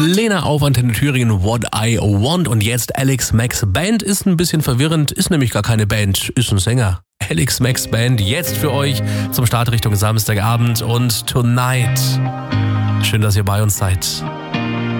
Lena auf Antenne Thüringen, What I Want. Und jetzt Alex Max Band. Ist ein bisschen verwirrend, ist nämlich gar keine Band, ist ein Sänger. Alex Max Band jetzt für euch zum Start Richtung Samstagabend und Tonight. Schön, dass ihr bei uns seid.